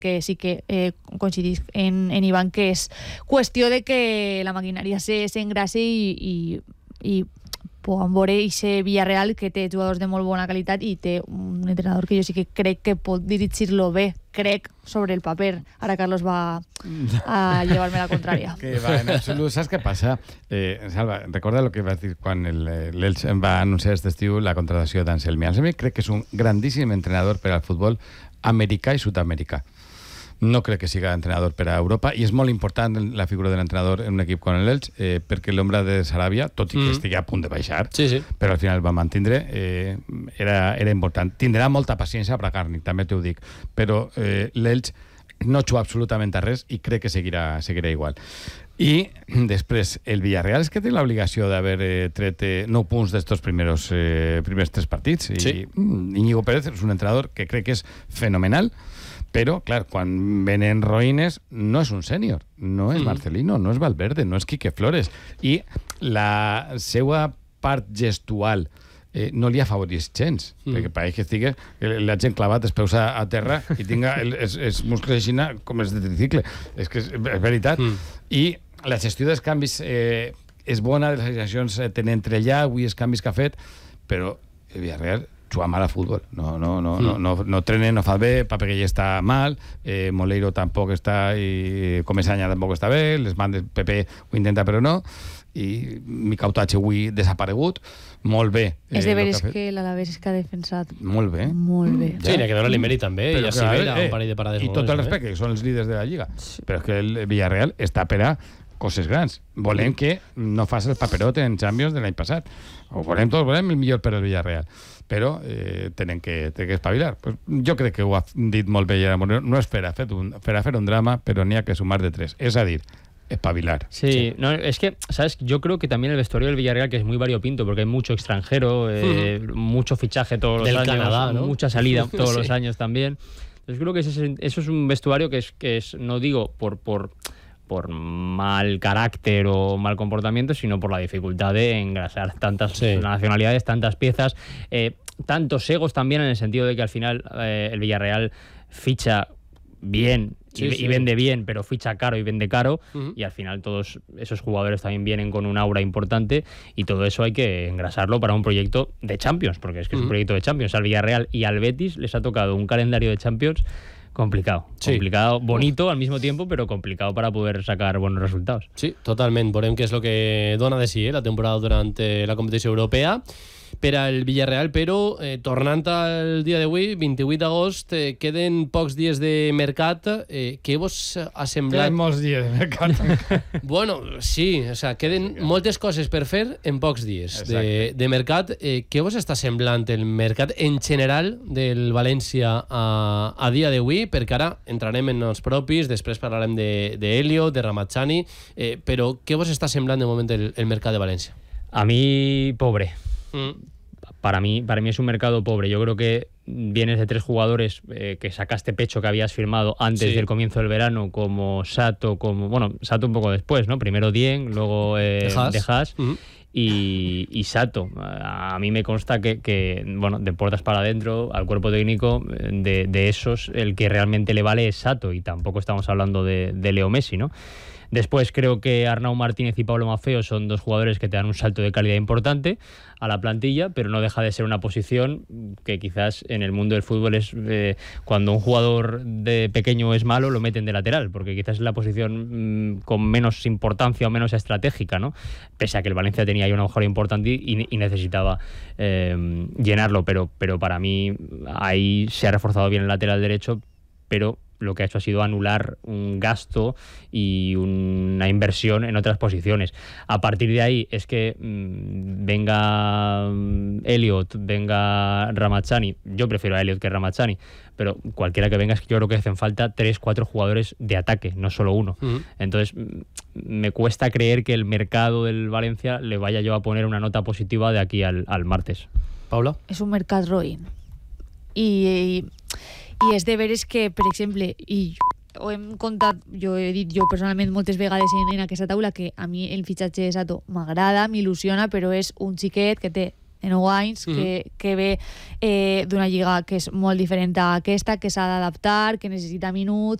que sí que coincidís en Iván, que és qüestió de que la maquinària s'engrassi i puguem veure aquest Villarreal, que té jugadors de molt bona qualitat i té un entrenador que jo sí que crec que pot dirigir-lo bé, crec, sobre el paper. Ara Carlos va a llevar-me la contrària. Que va, en absolut. Saps què passa? Salva, recorda el que vas dir quan l'Elx va anunciar aquest estiu la contratació d'Anselmi. Anselmi crec que és un grandíssim entrenador per al futbol americà i sud-americà. No crec que siga entrenador per a Europa, i és molt important la figura de l'entrenador en un equip com l'Elx, perquè l'ombra de Sarabia, tot i que estigui a punt de baixar, però al final va mantindre, era important. Tindrà molta paciència a Bragarnik, també t'ho dic, però l'Elx no juga absolutament a res i crec que seguirà igual. I després, el Villarreal és que té l'obligació d'haver tret 9 punts d'estos primers 3 partits, i Íñigo Pérez és un entrenador que crec que és fenomenal, però, clar, quan venen roïnes, no és un sènior, no és Marcelino, no és Valverde, no és Quique Flores, i la seva part gestual no li afavoreix gens, perquè pareix que estigui la gent clavat els peus a terra i tinga els muscles així com els de tricicle. És que és veritat. I la gestió dels canvis és bona, les sensacions tenen entre allà, avui els canvis que ha fet, però el Villarreal juga mal a futbol, no trena, no fa bé, Papegui està mal, Moleiro tampoc està, i Comesaña tampoc està bé, les bandes Pepe ho intenta però no, i Micautatge avui desaparegut, molt bé. És de veres que l'Alavés és que ha defensat molt bé. Sí, n'hi ha que veure l'Emery també, i a Sibera, un parell de parades i tot el respecte, que són els líders de la Lliga, però és que el Villarreal està per a coses grans. Volem que no fas el paperot en Champions de l'any passat. Volem el millor per al Villarreal. Però tenen que espavilar. Pues jo crec que ho ha dit molt bé Gerard Moreno. No és fer a fer un drama, però n'hi ha que sumar de 3. És a dir, espabilar. Sí, no, es que, ¿sabes? Yo creo que también el vestuario del Villarreal, que es muy variopinto, porque hay mucho extranjero, mucho fichaje todos los años, Canadá, ¿no? Mucha salida todos los años también. Entonces creo que eso es un vestuario que es no digo por mal carácter o mal comportamiento, sino por la dificultad de engrasar tantas nacionalidades, tantas piezas, tantos egos también, en el sentido de que al final el Villarreal ficha bien y vende bien, pero ficha caro y vende caro, y al final todos esos jugadores también vienen con un aura importante, y todo eso hay que engrasarlo para un proyecto de Champions, porque es que es un proyecto de Champions. Al Villarreal y al Betis les ha tocado un calendario de Champions complicado, bonito al mismo tiempo, però complicado para poder sacar buenos resultados. Sí, totalment. Veurem què és el que dona de sí la temporada durant la competició europea per al Villarreal, però tornant al dia d'avui, 28 d'agost, queden pocs dies de mercat. Què vos ha semblat? Queden molts dies de mercat. Bueno, sí, o sea, queden moltes coses per fer en pocs dies de mercat. Què vos està semblant el mercat en general del València a dia d'avui? Perquè ara entrarem en els propis, després parlarem d'Elliot, de Ramazani, però què vos està semblant de moment el mercat de València? A mí, pobre. Para mí es un mercado pobre. Yo creo que vienes de 3 jugadores que sacaste pecho que habías firmado antes del comienzo del verano, como Sato, Sato un poco después, ¿no? Primero Dieng, luego De Haas. Y Sato. A mí me consta que bueno, de puertas para adentro, al cuerpo técnico de esos, el que realmente le vale es Sato, y tampoco estamos hablando de Leo Messi, ¿no? Después creo que Arnau Martínez y Pablo Maffeo son 2 jugadores que te dan un salto de calidad importante a la plantilla, pero no deja de ser una posición que quizás en el mundo del fútbol es cuando un jugador de pequeño es malo, lo meten de lateral, porque quizás es la posición con menos importancia o menos estratégica, ¿no? Pese a que el Valencia tenía ahí un agujero importante y necesitaba llenarlo, pero para mí ahí se ha reforzado bien el lateral derecho, pero lo que ha hecho ha sido anular un gasto y una inversión en otras posiciones. A partir de ahí es que venga Elliot, venga Ramazani. Yo prefiero a Elliot que a Ramazani, pero cualquiera que venga, es que yo creo que hacen falta 3-4 jugadores de ataque, no solo uno. Entonces me cuesta creer que el mercado del Valencia le vaya yo a poner una nota positiva de aquí al martes. Paula? És un mercat roïn. I és de veres que, per exemple, i ho hem contat, jo he dit jo personalment moltes vegades en aquesta taula, que a mi el fitxatge de Sato m'agrada, m'il·lusiona, però és un xiquet que té 9 anys, que ve d'una lliga que és molt diferent a aquesta, que s'ha d'adaptar, que necessita minuts,